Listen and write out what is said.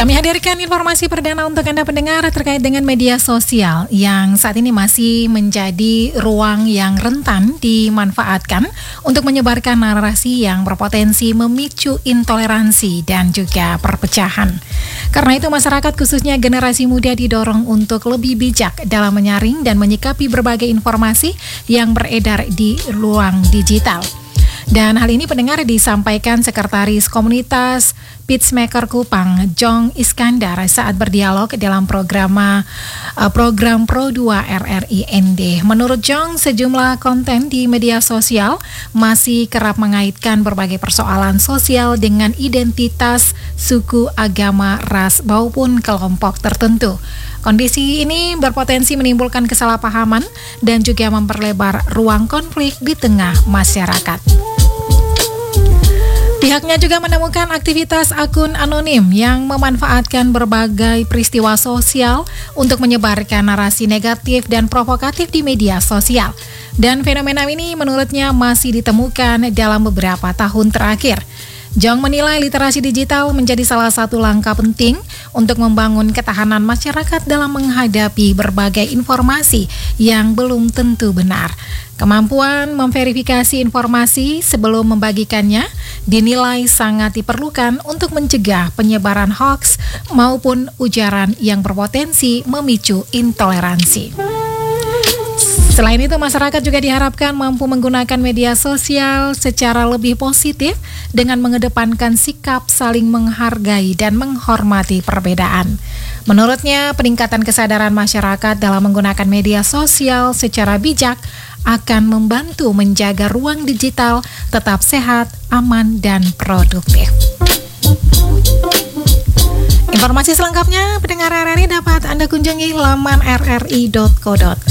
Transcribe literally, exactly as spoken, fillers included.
Kami hadirkan informasi perdana untuk Anda pendengar terkait dengan media sosial yang saat ini masih menjadi ruang yang rentan dimanfaatkan untuk menyebarkan narasi yang berpotensi memicu intoleransi dan juga perpecahan. Karena itu masyarakat khususnya generasi muda didorong untuk lebih bijak dalam menyaring dan menyikapi berbagai informasi yang beredar di ruang digital. Dan hal ini pendengar disampaikan Sekretaris Komunitas Peacemaker Kupang, Jong Iskandar saat berdialog dalam program uh, program Pro dua R R I N D. Menurut Jong, sejumlah konten di media sosial masih kerap mengaitkan berbagai persoalan sosial dengan identitas, suku, agama, ras, maupun kelompok tertentu. Kondisi ini berpotensi menimbulkan kesalahpahaman dan juga memperlebar ruang konflik di tengah masyarakat. Pihaknya juga menemukan aktivitas akun anonim yang memanfaatkan berbagai peristiwa sosial untuk menyebarkan narasi negatif dan provokatif di media sosial. Dan fenomena ini menurutnya masih ditemukan dalam beberapa tahun terakhir. Jong menilai literasi digital menjadi salah satu langkah penting untuk membangun ketahanan masyarakat dalam menghadapi berbagai informasi yang belum tentu benar. Kemampuan memverifikasi informasi sebelum membagikannya dinilai sangat diperlukan untuk mencegah penyebaran hoaks maupun ujaran yang berpotensi memicu intoleransi. Selain itu, masyarakat juga diharapkan mampu menggunakan media sosial secara lebih positif dengan mengedepankan sikap saling menghargai dan menghormati perbedaan. Menurutnya, peningkatan kesadaran masyarakat dalam menggunakan media sosial secara bijak akan membantu menjaga ruang digital tetap sehat, aman, dan produktif. Informasi selengkapnya pendengar R R I dapat Anda kunjungi laman r r i dot co dot